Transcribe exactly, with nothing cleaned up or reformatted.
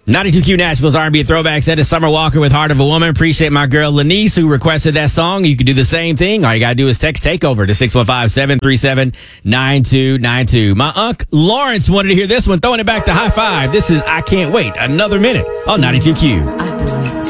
ninety-two Q Nashville's R and B throwback set is Summer Walker with Heart of a Woman. Appreciate my girl Lanice who requested that song. You can do the same thing. All you got to do is text TAKEOVER to six one five, seven three seven, nine two nine two. My Unc Lawrence wanted to hear this one. Throwing it back to High Five. This is I Can't Wait Another Minute on ninety-two Q.